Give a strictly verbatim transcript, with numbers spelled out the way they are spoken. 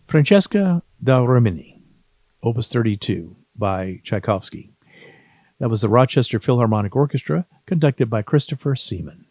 Francesca da Rimini, Opus thirty-two by Tchaikovsky. That was the Rochester Philharmonic Orchestra, conducted by Christopher Seaman.